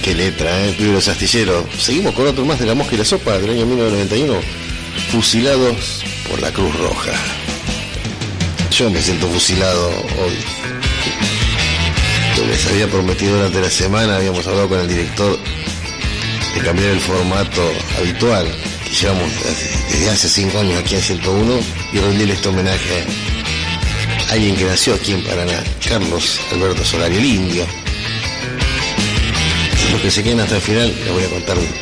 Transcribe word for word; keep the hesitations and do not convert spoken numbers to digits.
Qué letra, ¿eh? Pibe Los Astilleros. Seguimos con otro más de La Mosca y la Sopa del año mil novecientos noventa y uno. Fusilados por la Cruz Roja. Yo me siento fusilado hoy. Yo les había prometido durante la semana, habíamos hablado con el director de cambiar el formato habitual que llevamos desde hace cinco años aquí en ciento uno y rendirle este homenaje a alguien que nació aquí en Paraná, Carlos Alberto Solari, el Indio. Los que se queden hasta el final les voy a contar